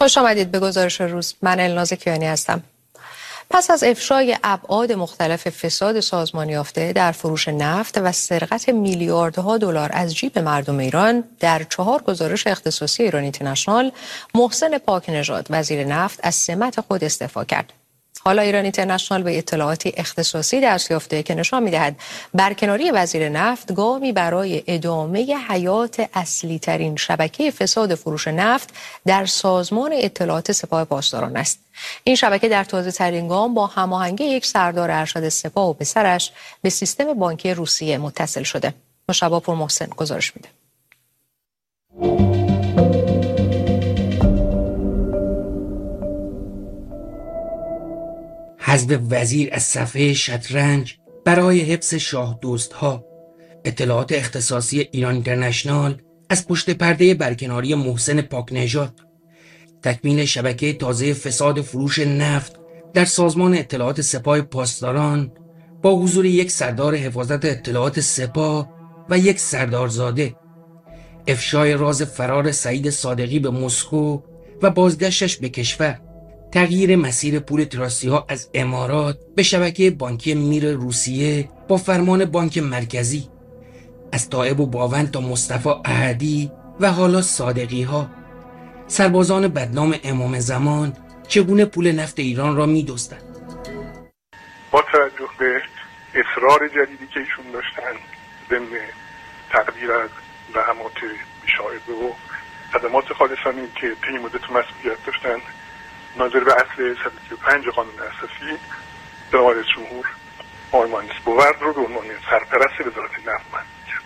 خوش آمدید به گزارش روز. من الناز کیانی هستم. پس از افشای ابعاد مختلف فساد سازمان یافته در فروش نفت و سرقت میلیاردها دلار از جیب مردم ایران، در 4 گزارش اختصاصی ایران اینترنشنال، محسن پاکنژاد وزیر نفت از سمت خود استعفا کرد. حالا ایران اینترنشنال به اطلاعاتی اختصاصی دست یافته که نشان می‌دهد برکناری وزیر نفت گامی برای ادامه حیات اصلی ترین شبکه فساد فروش نفت در سازمان اطلاعات سپاه پاسداران است. این شبکه در تازه‌ترین گام با هماهنگی یک سردار ارشد سپاه و پسرش به سیستم بانکی روسیه متصل شده. مشتبه پور محسن گزارش میده. حذف وزیر از صفحه شطرنج برای حفظ شاه دوست‌ها. اطلاعات اختصاصی ایران اینترنشنال از پشت پرده برکناری محسن پاکنژاد. تکمیل شبکه تازه فساد فروش نفت در سازمان اطلاعات سپاه پاسداران با حضور یک سردار حفاظت اطلاعات سپاه و یک سردارزاده. افشای راز فرار سعید صادقی به مسکو و بازگشتش به کشور. تغییر مسیر پول تراسی ها از امارات به شبکه بانکی میر روسیه با فرمان بانک مرکزی. از طائب و باون تا مصطفی احدی و حالا صادقی ها. سربازان بدنام امام زمان چگونه پول نفت ایران را می دزدند. با توجه به اصرار جدیدی که ایشون داشتن ضمن تقدیر از زحمات بی‌شایبه و خدمات خالصانه‌ای که طی مدت مسئولیت داشتن، ناظر به اصل 135 قانون اساسی جناب رئیس جمهور آقای مهندس بورد رو به عنوان سرپرست وزارت نفت معرفی کرد.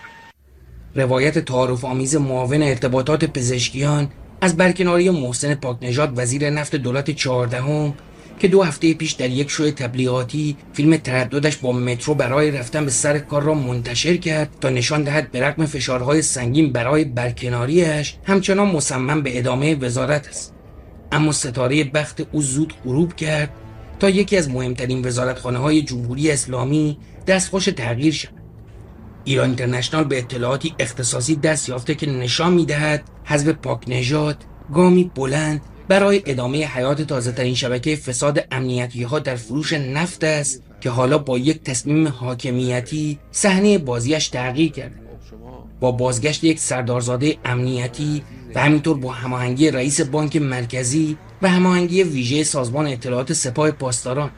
روایت تعارف آمیز معاون ارتباطات پزشکیان از برکناری محسن پاکنژاد وزیر نفت دولت 14 که 2 هفته پیش در یک شو تبلیغاتی فیلم ترددش با مترو برای رفتن به سر کار را منتشر کرد تا نشان دهد به رغم فشارهای سنگین برای برکناریش همچنان مصمم به ادامه وزارت است. اما ستاره بخت او زود غروب کرد تا یکی از مهمترین وزارتخانه‌های جمهوری اسلامی دستخوش تغییر شد. ایران اینترنشنال به اطلاعاتی اختصاصی دست یافته که نشان می‌دهد حذف پاکنژاد گامی بلند برای ادامه حیات تازه‌ترین شبکه فساد امنیتی‌ها در فروش نفت است که حالا با یک تصمیم حاکمیتی صحنه بازیش تغییر کرده. با بازگشت یک سردارزاده امنیتی و همینطور با هماهنگی رئیس بانک مرکزی و هماهنگی ویژه سازمان اطلاعات سپاه پاسداران.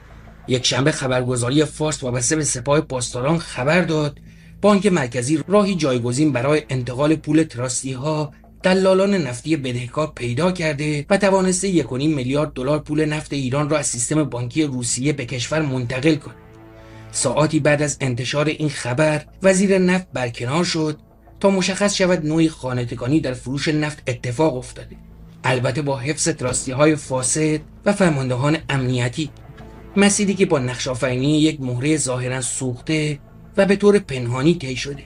یک شنبه خبرگزاری فارس وابسته به سپاه پاسداران خبر داد بانک مرکزی راهی جایگزین برای انتقال پول تراسی ها دلالان نفتی بدهکار پیدا کرده و توانسته 1.5 میلیارد دلار پول نفت ایران را از سیستم بانکی روسیه به کشور منتقل کند. ساعاتی بعد از انتشار این خبر وزیر نفت برکنار شد تا مشخص شود نوعی خانه‌تکانی در فروش نفت اتفاق افتاده، البته با حفظ تراستی‌های فاسد و فرماندهان امنیتی. مسیری که با نقش‌آفرینی یک مهره ظاهراً سوخته و به طور پنهانی طی شده.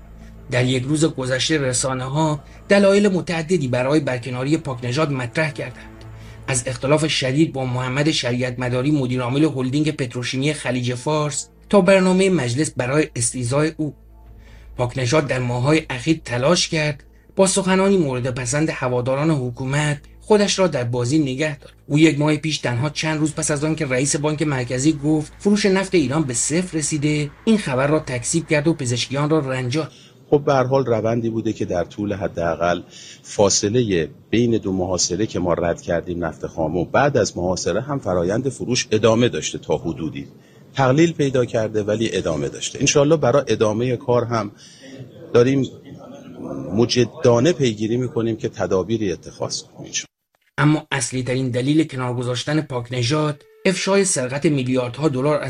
در یک روز گذشته رسانه‌ها دلایل متعددی برای برکناری پاکنژاد مطرح کردند، از اختلاف شدید با محمد شریعت مداری مدیرعامل هلدینگ پتروشیمی خلیج فارس تا برنامه مجلس برای استیضاح او. پاکنژاد در ماه‌های اخیر تلاش کرد با سخنانی مورد پسند هواداران حکومت خودش را در بازی نگه دارد. او 1 ماه پیش تنها چند روز پس از آن که رئیس بانک مرکزی گفت فروش نفت ایران به 0 رسیده، این خبر را تکذیب کرد و پزشکیان را رنجاند. خب به هر حال روندی بوده که در طول حداقل فاصله بین 2 محاصره که ما رد کردیم نفت خام و بعد از محاصره هم فرایند فروش ادامه داشته، تا حدودی تقلیل پیدا کرده ولی ادامه داشته. انشالله برای ادامه کار هم داریم مجدانه پیگیری میکنیم که تدابیری اتخاذ کنیم. اما اصلی ترین دلیل کنار گذاشتن پاکنژاد افشای سرقت میلیاردها دلار